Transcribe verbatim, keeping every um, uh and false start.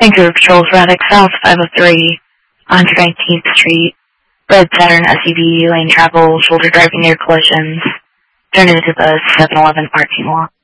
Vancouver Patrol's Radix South five oh three, one hundred nineteenth Street. Red Saturn S U V, lane travel, shoulder driving near collisions. Turn into the seven eleven parking lot.